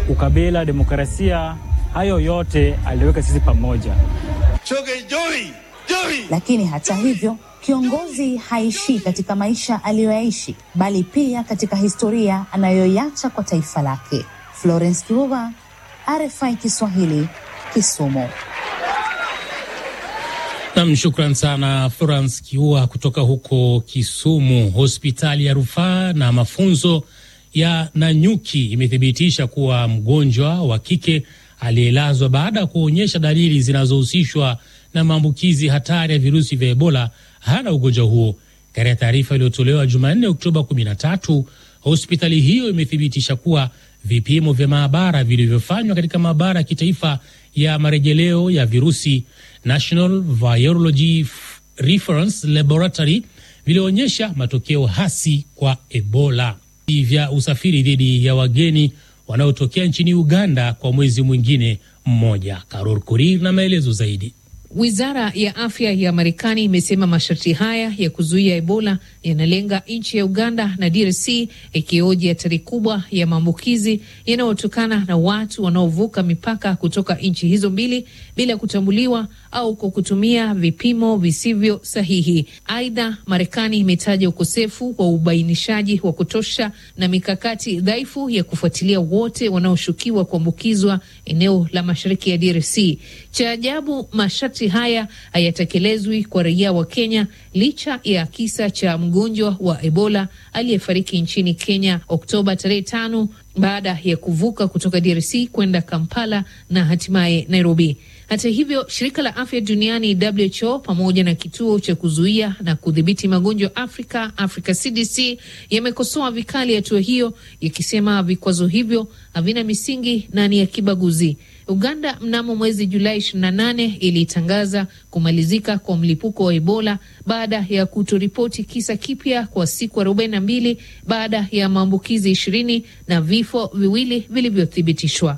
ukabila, demokrasia, hayo yote aliweka sisi pamoja. Lakini hata hivyo, kiongozi haishii katika maisha aliyoyaishi, bali pia katika historia anayoiacha kwa taifa lake. Florence Kivuva, RFI Kiswahili, Kisumu. Shukran sana Florence Kivuva kutoka huko Kisumu. Hospitali ya rufaa na mafunzo ya Nanyuki imethibitisha kuwa mgonjwa wa kike aliyelazwa baada ya kuonyesha dalili zinazohusishwa na maambukizi hatari ya virusi vya Ebola hana ugonjwa huo. Katika taarifa iliyotolewa Jumanne Oktoba 13, hospitali hiyo imethibitisha kuwa vipimo vya maabara vilivyofanywa katika maabara ya kitaifa ya marejeleo ya virusi National Virology Reference Laboratory vilionyesha matokeo hasi kwa Ebola. Vya usafiri dhidi ya wageni wanaotokea nchini Uganda kwa mwezi mwingine mmoja. Karol Kurir na maelezo zaidi. Wizara ya afya ya Marekani imesema masharti haya ya kuzuia Ebola yanalenga nchi ya Uganda na DRC, ikioji hatari kubwa ya maambukizi yanayotokana na watu wanaovuka mipaka kutoka nchi hizo mbili bila kutambuliwa au kwa kutumia vipimo visivyo sahihi. Aidha, Marekani imetaja ukosefu wa ubainishaji wa kutosha na mikakati dhaifu ya kufuatilia wote wanaoshukiwa kuambukizwa eneo la mashariki ya DRC. Cha ajabu, masharti haya hayatekelezwi kwa raia wa Kenya licha ya kisa cha mgonjwa wa Ebola aliyefariki nchini Kenya Oktoba 5 baada ya kuvuka kutoka DRC kwenda Kampala na hatimaye Nairobi. Hata hivyo, shirika la afya duniani WHO pamoja na kituo cha kuzuia na kudhibiti magonjwa Africa CDC yamekosoa vikali hatua hiyo, yakisema vikwazo hivyo havina misingi na ni ya kibaguzi. Uganda mnamo mwezi Julai 28 ilitangaza kumalizika kwa mlipuko wa Ebola baada ya kutoripoti kisa kipya kwa siku 42 baada ya maambukizi 20 na vifo 2 vilivyothibitishwa.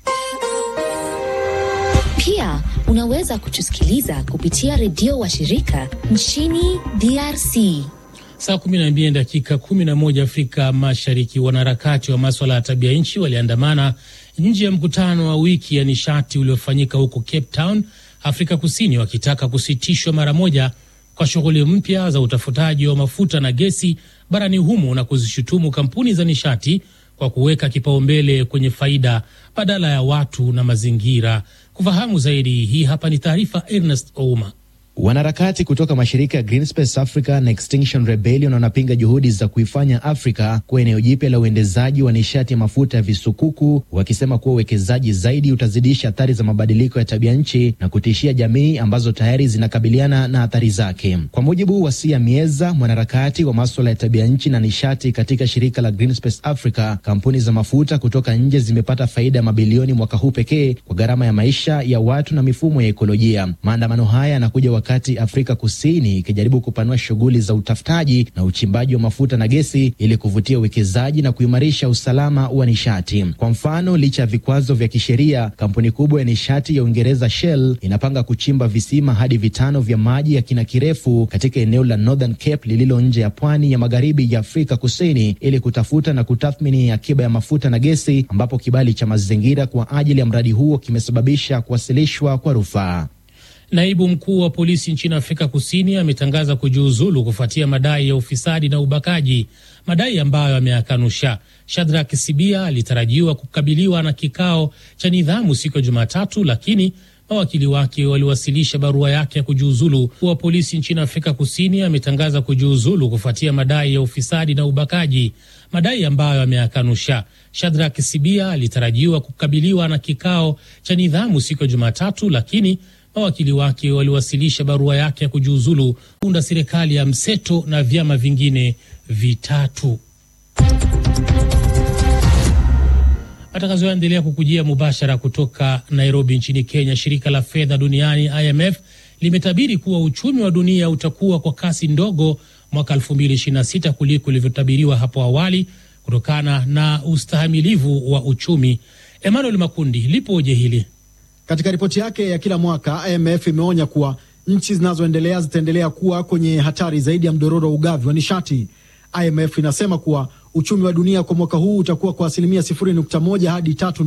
Pia unaweza kutusikiliza kupitia redio wa shirika nchini DRC. Saa 12 dakika 11 Afrika Mashariki. Wanaharakati wa masuala ya tabia nchi waliandamana nje ya mkutano wa wiki ya nishati uliofanyika huko Cape Town, Afrika Kusini, wakitaka kusitishwa mara moja kwa shughuli mpya za utafutaji wa mafuta na gesi barani humo na kuzishutumu kampuni za nishati kwa kuweka kipaumbele kwenye faida badala ya watu na mazingira. Kufahamu zaidi, hii hapa ni taarifa Ernest Ouma. Wanaharakati kutoka mashirika ya Greenspace Africa na Extinction Rebellion wanapinga juhudi za kuifanya Afrika kuwa eneo jipya la uendezaji wa nishati ya mafuta ya visukuku, wakisema kuwa uwekezaji zaidi utazidisha athari za mabadiliko ya tabia nchi na kutishia jamii ambazo tayari zinakabiliana na athari zake. Kwa mujibu wa Sia Mieza, mwanaharakati wa masuala ya tabia nchi na nishati katika shirika la Greenspace Africa, kampuni za mafuta kutoka nje zimepata faida ya mabilioni mwaka huu pekee kwa gharama ya maisha ya watu na mifumo ya ekolojia. Maandamano haya yanakuja wakati Afrika Kusini ikijaribu kupanua shughuli za utafutaji na uchimbaji wa mafuta na gesi ili kuvutia uwekezaji na kuimarisha usalama wa nishati. Kwa mfano, licha ya vikwazo vya kisheria, kampuni kubwa ya nishati ya Uingereza Shell inapanga kuchimba visima hadi 5 vya maji ya kina kirefu katika eneo la Northern Cape lililo nje ya pwani ya magharibi ya Afrika Kusini ili kutafuta na kutathmini akiba ya mafuta na gesi, ambapo kibali cha mazingira kwa ajili ya mradi huo kimesababisha kuwasilishwa kwa rufaa. Naibu mkuu wa polisi nchini Afrika Kusini ametangaza kujiuzulu kufuatia madai ya ufisadi na ubakaji, madai ambayo ameyakanusha. Shadrack Sibia alitarajiwa kukabiliwa na kikao cha nidhamu siku ya Jumatatu, lakini mawakili wake waliwasilisha barua yake ya kujiuzulu. Wa polisi nchini Afrika Kusini ametangaza kujiuzulu kufuatia madai ya ufisadi na ubakaji, madai ambayo ameyakanusha. Shadrack Sibia alitarajiwa kukabiliwa na kikao cha nidhamu siku ya Jumatatu, lakini mawakili wake waliwasilisha barua yake ya kujiuzulu kuunda serikali ya mseto na vyama vingine vitatu. Matangazo yanaendelea kukujia mubashara kutoka Nairobi nchini Kenya. Shirika la fedha duniani IMF limetabiri kuwa uchumi wa dunia utakuwa kwa kasi ndogo mwaka 2026 kuliko ilivyotabiriwa hapo awali kutokana na ustahimilivu wa uchumi. Emmanuel Makundi, lipoje hili? Katika ripoti yake ya kila mwaka, IMF imeonya kuwa nchi zinazoendelea zitaendelea kuwa kwenye hatari zaidi ya mdororo wa ugavi wa nishati. IMF inasema kuwa uchumi wa dunia kwa mwaka huu utakuwa kwa asilimia 0.1 hadi 3